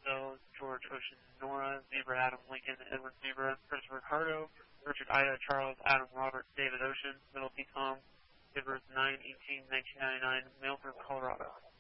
Bill, George Ocean Nora, Zebra Adam Lincoln, Edward Zebra, Christopher Ricardo, Richard Ida Charles Adam Robert David Ocean, Middle P Tom, Edward 9/18/1999, Milford, Colorado.